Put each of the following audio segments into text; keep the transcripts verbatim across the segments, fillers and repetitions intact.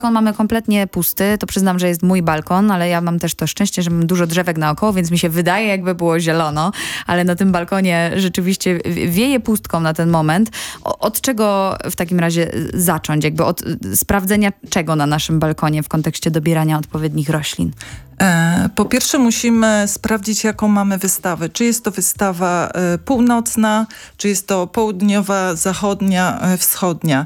mamy kompletnie pusty, to przyznam, że jest mój balkon, ale ja mam też to szczęście, że mam dużo drzewek naokoło, więc mi się wydaje, jakby było zielono, ale na tym balkonie rzeczywiście wieje pustką na ten moment. O, od czego w takim razie zacząć? Jakby od sprawdzenia czego na naszym balkonie w kontekście dobierania odpowiednich roślin? Po pierwsze musimy sprawdzić, jaką mamy wystawę. Czy jest to wystawa północna, czy jest to południowa, zachodnia, wschodnia.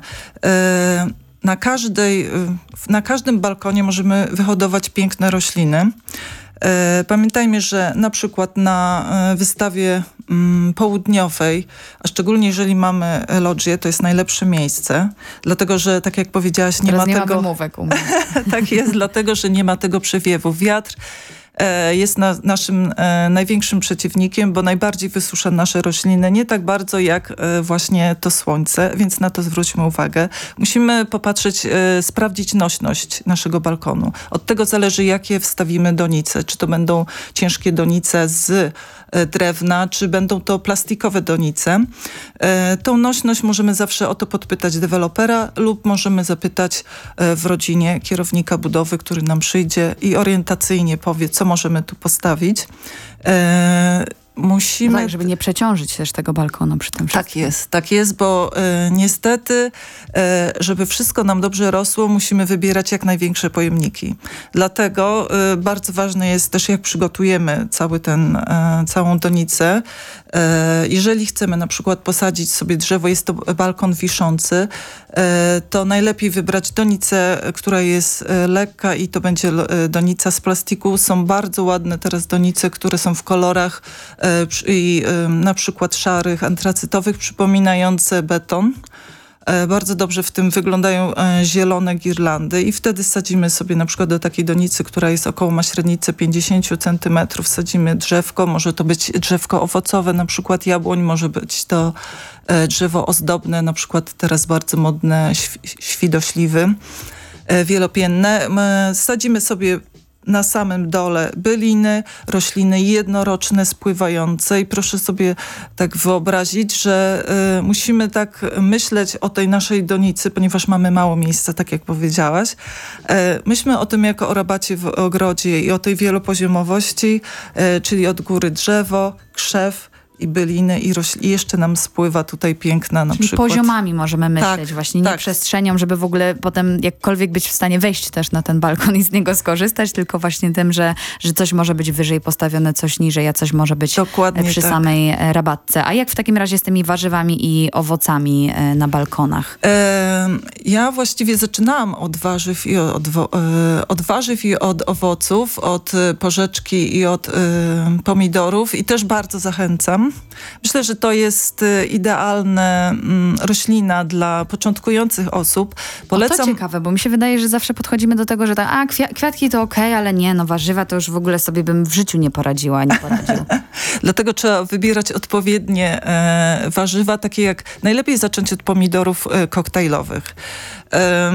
Na każdej, na każdym balkonie możemy wyhodować piękne rośliny. Pamiętajmy, że na przykład na wystawie południowej, a szczególnie jeżeli mamy lodżię, to jest najlepsze miejsce, dlatego że, tak jak powiedziałaś, nie Teraz ma nie tego... ma wymówek u mnie. Tak jest, dlatego że nie ma tego przewiewu. Wiatr jest na, naszym e, największym przeciwnikiem, bo najbardziej wysusza nasze rośliny, nie tak bardzo jak e, właśnie to słońce, więc na to zwróćmy uwagę. Musimy popatrzeć, e, sprawdzić nośność naszego balkonu. Od tego zależy, jakie wstawimy donice. Czy to będą ciężkie donice z e, drewna, czy będą to plastikowe donice. E, tą nośność możemy zawsze o to podpytać dewelopera lub możemy zapytać e, w rodzinie kierownika budowy, który nam przyjdzie i orientacyjnie powie, co możemy tu postawić. E, musimy... Tak, żeby nie przeciążyć też tego balkonu przy tym wszystkim. Tak jest, tak jest, bo e, niestety, e, żeby wszystko nam dobrze rosło, musimy wybierać jak największe pojemniki. Dlatego e, bardzo ważne jest też, jak przygotujemy cały ten, e, całą donicę. E, jeżeli chcemy na przykład posadzić sobie drzewo, jest to balkon wiszący, e, to najlepiej wybrać donicę, która jest e, lekka i to będzie e, donica z plastiku. Są bardzo ładne teraz donice, które są w kolorach e, i e, na przykład szarych, antracytowych, przypominające beton. E, bardzo dobrze w tym wyglądają e, zielone girlandy i wtedy sadzimy sobie na przykład do takiej donicy, która jest około, ma średnicę pięćdziesiąt centymetrów, sadzimy drzewko. Może to być drzewko owocowe, na przykład jabłoń, może być to e, drzewo ozdobne, na przykład teraz bardzo modne św świdośliwy e, wielopienne. E, sadzimy sobie na samym dole byliny, rośliny jednoroczne, spływające i proszę sobie tak wyobrazić, że y, musimy tak myśleć o tej naszej donicy, ponieważ mamy mało miejsca, tak jak powiedziałaś. Y, myślmy o tym jako o rabacie w ogrodzie i o tej wielopoziomowości, y, czyli od góry drzewo, krzew i byliny i, i jeszcze nam spływa tutaj piękna na Czyli przykład. poziomami możemy myśleć Tak, właśnie, nie tak. przestrzenią, żeby w ogóle potem jakkolwiek być w stanie wejść też na ten balkon i z niego skorzystać, tylko właśnie tym, że, że coś może być wyżej postawione, coś niżej, a coś może być Dokładnie przy tak. samej rabatce. A jak w takim razie z tymi warzywami i owocami na balkonach? E, ja właściwie zaczynałam od warzyw i od, e, od warzyw i od owoców, od porzeczki i od e, pomidorów i też bardzo zachęcam. Myślę, że to jest idealna mm, roślina dla początkujących osób. Polecam... O, to ciekawe, bo mi się wydaje, że zawsze podchodzimy do tego, że tak, a kwia kwiatki to okej, okay, ale nie, no warzywa to już w ogóle sobie bym w życiu nie poradziła, nie poradził. Dlatego trzeba wybierać odpowiednie e, warzywa, takie jak najlepiej zacząć od pomidorów e, koktajlowych. E,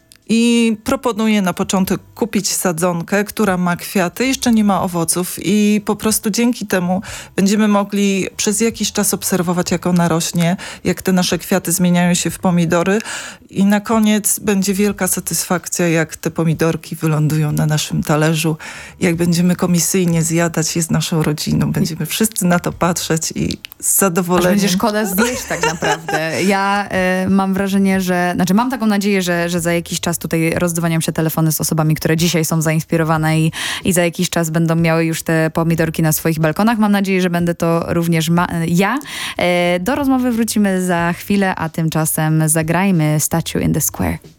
I proponuję na początek kupić sadzonkę, która ma kwiaty, jeszcze nie ma owoców i po prostu dzięki temu będziemy mogli przez jakiś czas obserwować, jak ona rośnie, jak te nasze kwiaty zmieniają się w pomidory i na koniec będzie wielka satysfakcja, jak te pomidorki wylądują na naszym talerzu, jak będziemy komisyjnie zjadać je z naszą rodziną. Będziemy wszyscy na to patrzeć i z zadowoleniem. Aż będzie szkoda zjeść tak naprawdę. Ja y, mam wrażenie, że, znaczy mam taką nadzieję, że, że za jakiś czas tutaj rozdzwonią się telefony z osobami, które dzisiaj są zainspirowane i, i za jakiś czas będą miały już te pomidorki na swoich balkonach. Mam nadzieję, że będę to również ja. Y, do rozmowy wrócimy za chwilę, a tymczasem zagrajmy Statue in the Square.